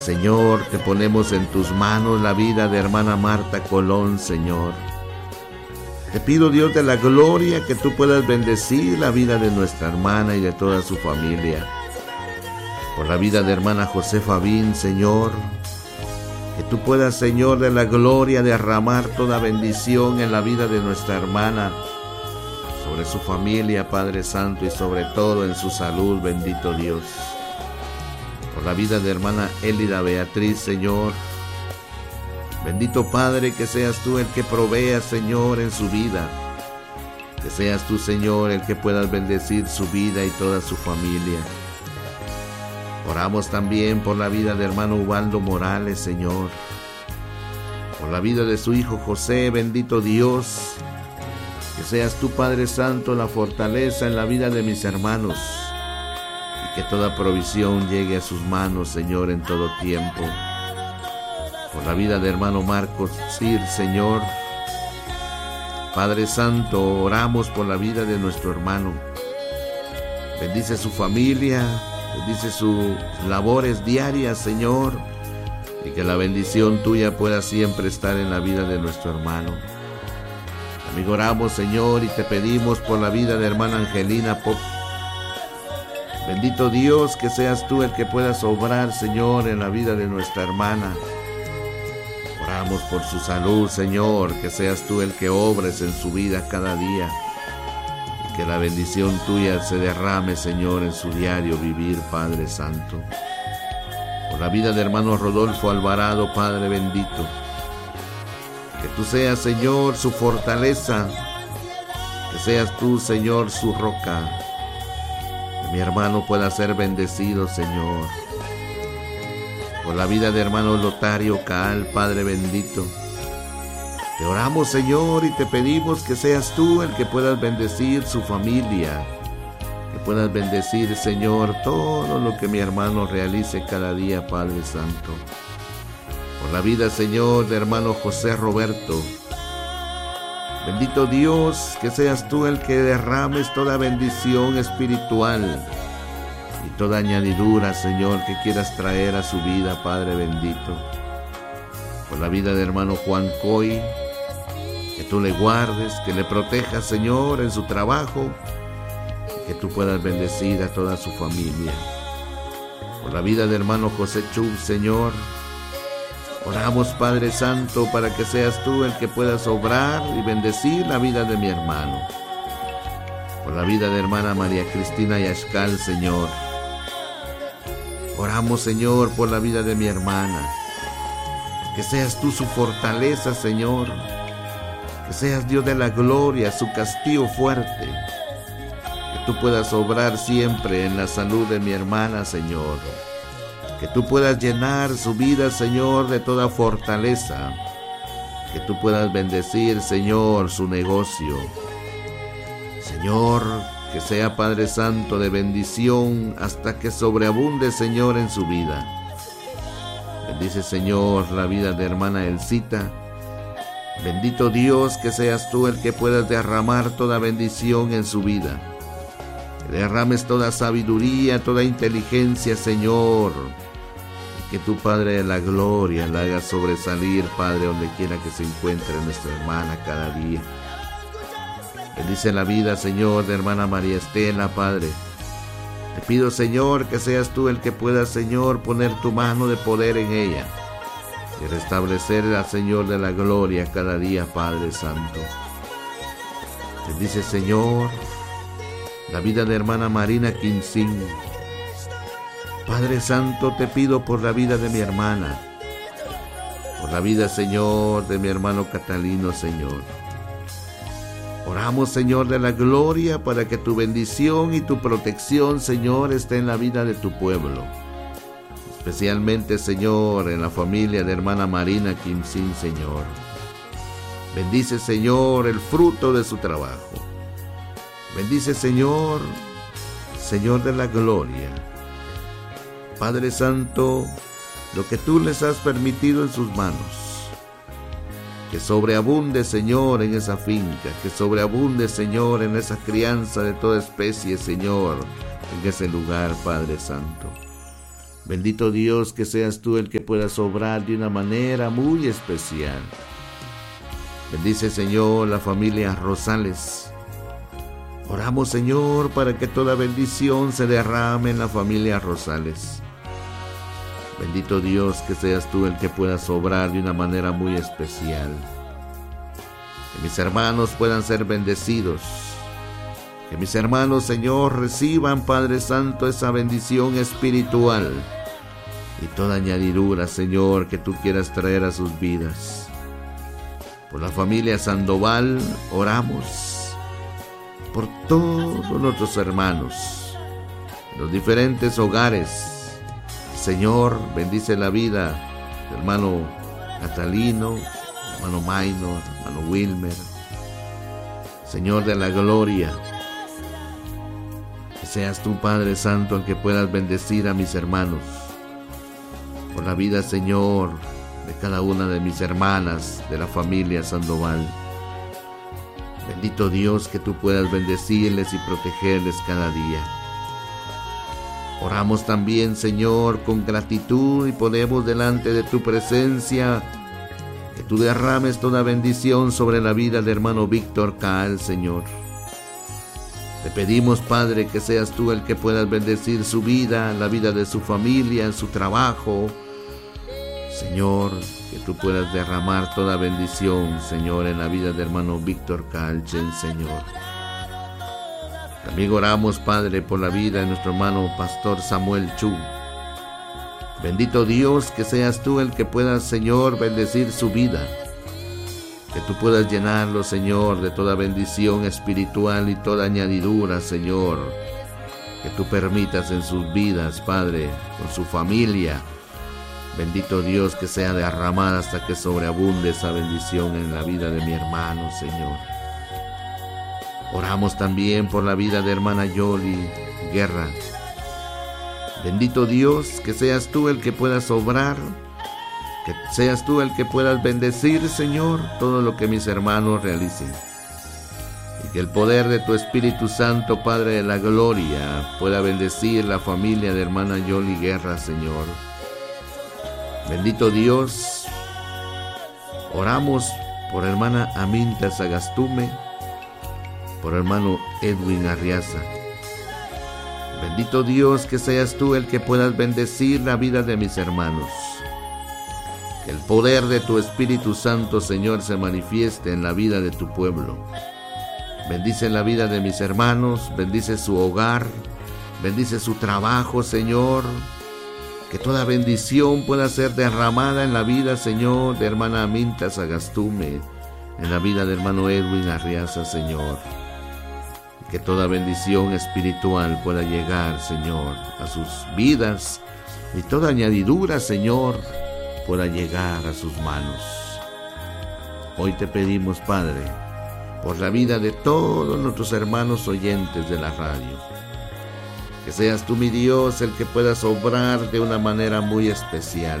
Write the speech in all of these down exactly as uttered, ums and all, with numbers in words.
Señor, te ponemos en tus manos la vida de hermana Marta Colón, Señor. Te pido, Dios de la gloria, que tú puedas bendecir la vida de nuestra hermana y de toda su familia. Por la vida de hermana Josefa Bin, Señor, que tú puedas, Señor, de la gloria, derramar toda bendición en la vida de nuestra hermana, sobre su familia, Padre Santo, y sobre todo en su salud, bendito Dios. Por la vida de hermana Élida Beatriz, Señor, bendito Padre, que seas tú el que provea, Señor, en su vida. Que seas tú, Señor, el que puedas bendecir su vida y toda su familia. Oramos también por la vida de hermano Ubaldo Morales, Señor. Por la vida de su hijo José, bendito Dios. Que seas tú, Padre Santo, la fortaleza en la vida de mis hermanos. Y que toda provisión llegue a sus manos, Señor, en todo tiempo. Por la vida de hermano Marcos Sir, Señor. Padre Santo, oramos por la vida de nuestro hermano. Bendice su familia, bendice sus labores diarias, Señor, y que la bendición tuya pueda siempre estar en la vida de nuestro hermano. También oramos, Señor, y te pedimos por la vida de hermana Angelina Pop. Bendito Dios, que seas tú el que puedas obrar, Señor, en la vida de nuestra hermana. Oramos por su salud, Señor, que seas tú el que obres en su vida cada día. Y que la bendición tuya se derrame, Señor, en su diario vivir, Padre Santo. Por la vida de hermano Rodolfo Alvarado, Padre bendito. Que tú seas, Señor, su fortaleza. Que seas tú, Señor, su roca. Que mi hermano pueda ser bendecido, Señor. Por la vida de hermano Lotario Caal, Padre bendito. Te oramos, Señor, y te pedimos que seas tú el que puedas bendecir su familia. Que puedas bendecir, Señor, todo lo que mi hermano realice cada día, Padre Santo. Por la vida, Señor, de hermano José Roberto. Bendito Dios, que seas tú el que derrames toda bendición espiritual y toda añadidura, Señor, que quieras traer a su vida, Padre bendito. Por la vida de hermano Juan Coy, que tú le guardes, que le protejas, Señor, en su trabajo, y que tú puedas bendecir a toda su familia. Por la vida de hermano José Chub, Señor, oramos, Padre Santo, para que seas tú el que puedas obrar y bendecir la vida de mi hermano. Por la vida de hermana María Cristina Yashkal, Señor. Oramos, Señor, por la vida de mi hermana. Que seas tú su fortaleza, Señor. Que seas Dios de la gloria, su castillo fuerte. Que tú puedas obrar siempre en la salud de mi hermana, Señor. Que tú puedas llenar su vida, Señor, de toda fortaleza. Que tú puedas bendecir, Señor, su negocio. Señor, que sea, Padre Santo, de bendición hasta que sobreabunde, Señor, en su vida. Bendice, Señor, la vida de hermana Elcita. Bendito Dios, que seas tú el que puedas derramar toda bendición en su vida. Que derrames toda sabiduría, toda inteligencia, Señor. Y que tu, Padre de la gloria, la haga sobresalir, Padre, donde quiera que se encuentre nuestra hermana cada día. Bendice la vida, Señor, de hermana María Estela, Padre. Te pido, Señor, que seas tú el que puedas, Señor, poner tu mano de poder en ella y restablecer al Señor de la gloria cada día, Padre Santo. Bendice, Señor, la vida de hermana Marina Quincín. Padre Santo, te pido por la vida de mi hermana, por la vida, Señor, de mi hermano Catalino, Señor. Oramos, Señor, de la gloria, para que tu bendición y tu protección, Señor, esté en la vida de tu pueblo. Especialmente, Señor, en la familia de hermana Marina Quimsin, Señor. Bendice, Señor, el fruto de su trabajo. Bendice, Señor, Señor de la gloria. Padre Santo, lo que tú les has permitido en sus manos. Que sobreabunde, Señor, en esa finca. Que sobreabunde, Señor, en esa crianza de toda especie, Señor, en ese lugar, Padre Santo. Bendito Dios, que seas tú el que puedas obrar de una manera muy especial. Bendice, Señor, la familia Rosales. Oramos, Señor, para que toda bendición se derrame en la familia Rosales. Bendito Dios, que seas tú el que puedas obrar de una manera muy especial. Que mis hermanos puedan ser bendecidos. Que mis hermanos, Señor, reciban, Padre Santo, esa bendición espiritual y toda añadidura, Señor, que tú quieras traer a sus vidas. Por la familia Sandoval oramos, por todos nuestros hermanos, los diferentes hogares. Señor, bendice la vida del hermano Catalino, hermano Maino, hermano Wilmer. Señor de la gloria, que seas tú, Padre Santo, el que puedas bendecir a mis hermanos. Por la vida, Señor, de cada una de mis hermanas de la familia Sandoval. Bendito Dios, que tú puedas bendecirles y protegerles cada día. Oramos también, Señor, con gratitud y ponemos delante de tu presencia que tú derrames toda bendición sobre la vida del hermano Víctor Caal, Señor. Te pedimos, Padre, que seas tú el que puedas bendecir su vida, la vida de su familia, su trabajo. Señor, que tú puedas derramar toda bendición, Señor, en la vida del hermano Víctor Calchen, Señor. También oramos, Padre, por la vida de nuestro hermano Pastor Samuel Chu. Bendito Dios, que seas tú el que puedas, Señor, bendecir su vida. Que tú puedas llenarlo, Señor, de toda bendición espiritual y toda añadidura, Señor. Que tú permitas en sus vidas, Padre, con su familia. Bendito Dios, que sea derramada hasta que sobreabunde esa bendición en la vida de mi hermano, Señor. Oramos también por la vida de hermana Yoli Guerra. Bendito Dios, que seas tú el que puedas obrar, que seas tú el que puedas bendecir, Señor, todo lo que mis hermanos realicen. Y que el poder de tu Espíritu Santo, Padre de la gloria, pueda bendecir la familia de hermana Yoli Guerra, Señor. Bendito Dios, oramos por hermana Aminta Sagastume, por hermano Edwin Arriaza. Bendito Dios, que seas tú el que puedas bendecir la vida de mis hermanos. Que el poder de tu Espíritu Santo, Señor, se manifieste en la vida de tu pueblo. Bendice la vida de mis hermanos, bendice su hogar, bendice su trabajo, Señor. Que toda bendición pueda ser derramada en la vida, Señor, de hermana Aminta Sagastume, en la vida de hermano Edwin Arriaza, Señor. Que toda bendición espiritual pueda llegar, Señor, a sus vidas y toda añadidura, Señor, pueda llegar a sus manos. Hoy te pedimos, Padre, por la vida de todos nuestros hermanos oyentes de la radio, que seas tú, mi Dios, el que puedas obrar de una manera muy especial.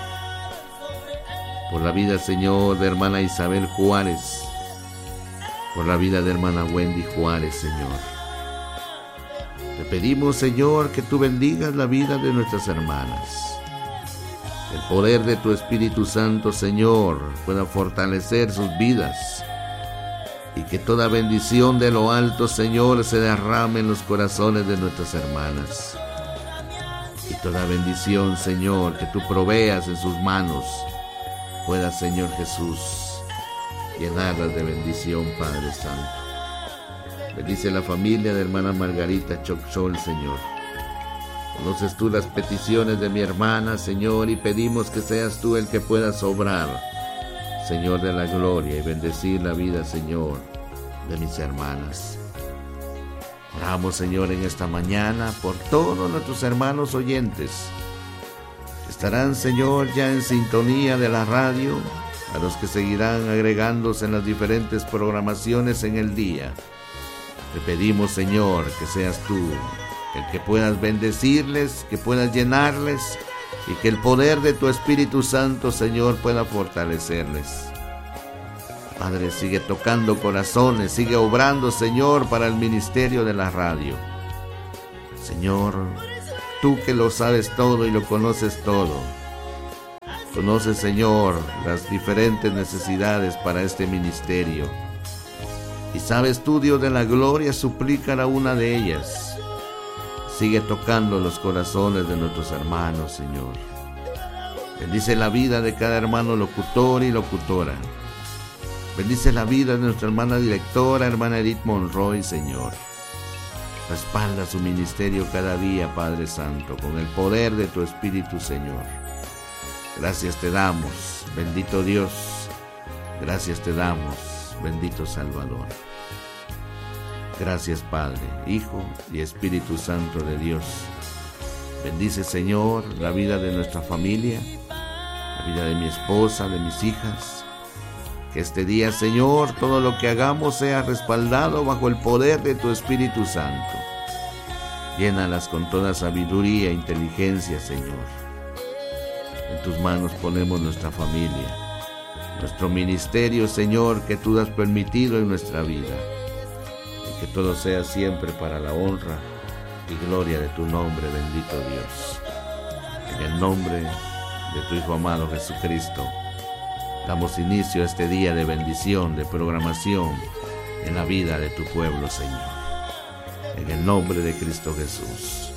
Por la vida, Señor, de hermana Isabel Juárez, por la vida de hermana Wendy Juárez, Señor. Te pedimos, Señor, que tú bendigas la vida de nuestras hermanas. El poder de tu Espíritu Santo, Señor, pueda fortalecer sus vidas. Y que toda bendición de lo alto, Señor, se derrame en los corazones de nuestras hermanas. Y toda bendición, Señor, que tú proveas en sus manos, pueda, Señor Jesús, llenarlas de bendición, Padre Santo. Bendice la familia de hermana Margarita Choczol, Señor. Conoces tú las peticiones de mi hermana, Señor, y pedimos que seas tú el que puedas obrar, Señor de la gloria, y bendecir la vida, Señor, de mis hermanas. Oramos, Señor, en esta mañana por todos nuestros hermanos oyentes que estarán, Señor, ya en sintonía de la radio, a los que seguirán agregándose en las diferentes programaciones en el día. Te pedimos, Señor, que seas tú el que puedas bendecirles, que puedas llenarles y que el poder de tu Espíritu Santo, Señor, pueda fortalecerles. Padre, sigue tocando corazones, sigue obrando, Señor, para el ministerio de la radio. Señor, Tú que lo sabes todo y lo conoces todo. Conoces, Señor, las diferentes necesidades para este ministerio. Y sabes tú, Dios de la gloria, suplir cada una de ellas. Sigue tocando los corazones de nuestros hermanos, Señor. Bendice la vida de cada hermano locutor y locutora. Bendice la vida de nuestra hermana directora, hermana Edith Monroy, Señor. Respalda su ministerio cada día, Padre Santo, con el poder de tu Espíritu, Señor. Gracias te damos, bendito Dios. Gracias te damos, bendito Salvador. Gracias, Padre, Hijo y Espíritu Santo de Dios. Bendice, Señor, la vida de nuestra familia, la vida de mi esposa, de mis hijas. Que este día, Señor, todo lo que hagamos sea respaldado bajo el poder de tu Espíritu Santo. Llénalas con toda sabiduría e inteligencia, Señor. En tus manos ponemos nuestra familia, nuestro ministerio, Señor, que tú has permitido en nuestra vida. Y que todo sea siempre para la honra y gloria de tu nombre, bendito Dios. En el nombre de tu Hijo amado Jesucristo, damos inicio a este día de bendición, de programación en la vida de tu pueblo, Señor. En el nombre de Cristo Jesús.